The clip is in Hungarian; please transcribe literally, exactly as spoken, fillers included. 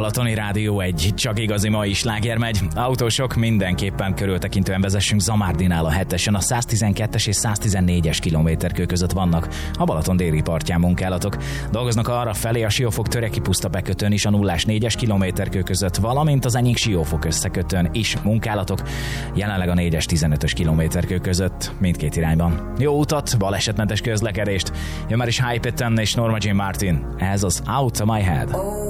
Balatoni Rádió egy, csak igazi mai sláger megy. Autósok, mindenképpen körültekintően vezessünk Zamárdinál a hetesen, a száztizenkettes és száztizennégyes kilométerkő között vannak a Balaton déli partján munkálatok. Dolgoznak arra felé a Siófok-Töreki puszta bekötőn is a nullás négyes kilométerkő között, valamint az Enyik-Siófok összekötőn is munkálatok, jelenleg a négyes tizenötös kilométerkő között mindkét irányban. Jó utat, balesetmentes közlekedést. Jön már is Hype és Norma Jean Martin. Ez az Out of My Head.